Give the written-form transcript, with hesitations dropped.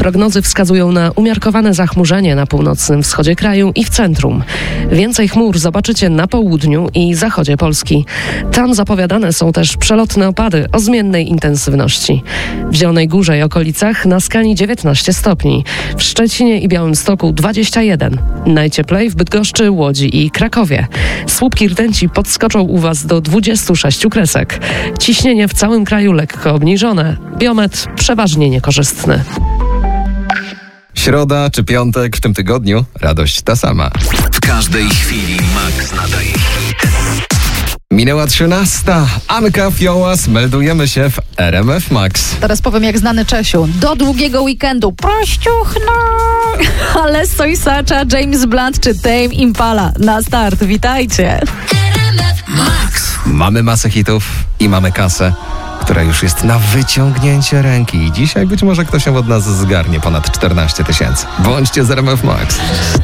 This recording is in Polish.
Prognozy wskazują na umiarkowane zachmurzenie na północnym wschodzie kraju i w centrum. Więcej chmur zobaczycie na południu i zachodzie Polski. Tam zapowiadane są też przelotne opady o zmiennej intensywności. W Zielonej Górze i okolicach na skali 19 stopni. W Szczecinie i Białymstoku 21. Najcieplej w Bydgoszczy, Łodzi i Krakowie. Słupki rtęci podskoczą u Was do 26 kresek. Ciśnienie w całym kraju lekko obniżone. Biometr przeważnie niekorzystny. Środa czy piątek w tym tygodniu, radość ta sama. W każdej chwili Max nadaje hit. Minęła 13. Anka Fiołas, meldujemy się w RMF Max. Teraz powiem jak znany Czesiu. Do długiego weekendu. Prościuchno! Ale Sojsacza, James Blunt czy Tame Impala. Na start, witajcie. Max. Mamy masę hitów i mamy kasę, która już jest na wyciągnięcie ręki. I dzisiaj być może ktoś się od nas zgarnie ponad 14 000. Bądźcie z RMF Max.